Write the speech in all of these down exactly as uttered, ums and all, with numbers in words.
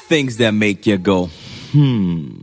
Things that make you go, hmm.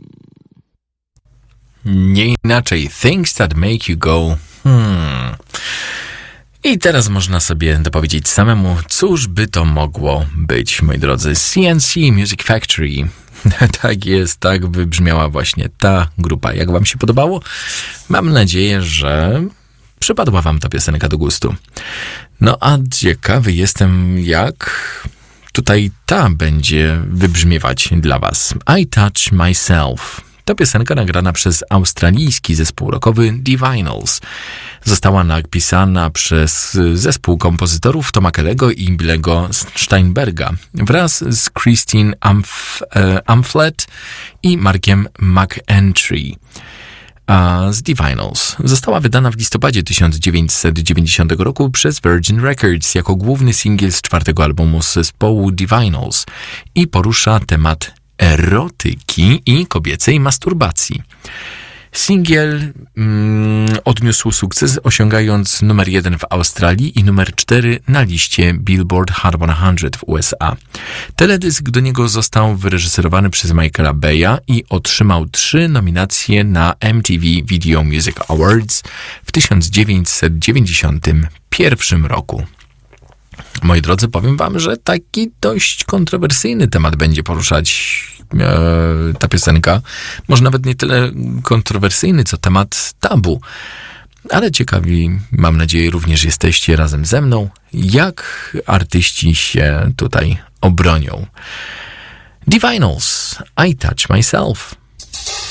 Nie inaczej. Things that make you go, hmm. I teraz można sobie dopowiedzieć samemu, cóż by to mogło być, moi drodzy. C N C Music Factory. Tak jest, tak wybrzmiała właśnie ta grupa. Jak wam się podobało? Mam nadzieję, że przypadła wam ta piosenka do gustu. No a ciekawy jestem, jak tutaj ta będzie wybrzmiewać dla was. I Touch Myself. To piosenka nagrana przez australijski zespół rockowy Divinyls. Została napisana przez zespół kompozytorów Toma Kellego i Billego Steinberga wraz z Christine Amph- Amphlett i Markiem McEntry z Divinyls. Została wydana w listopadzie tysiąc dziewięćset dziewięćdziesiątego roku przez Virgin Records jako główny singiel z czwartego albumu z zespołu Divinyls i porusza temat erotyki i kobiecej masturbacji. Singiel mm, odniósł sukces, osiągając numer jeden w Australii i numer cztery na liście Billboard Hot sto w U S A. Teledysk do niego został wyreżyserowany przez Michaela Baya i otrzymał trzy nominacje na M T V Video Music Awards w tysiąc dziewięćset dziewięćdziesiątym pierwszym roku. Moi drodzy, powiem wam, że taki dość kontrowersyjny temat będzie poruszać e, ta piosenka. Może nawet nie tyle kontrowersyjny, co temat tabu. Ale ciekawi, mam nadzieję, również jesteście razem ze mną, jak artyści się tutaj obronią. Divinyls, I Touch Myself.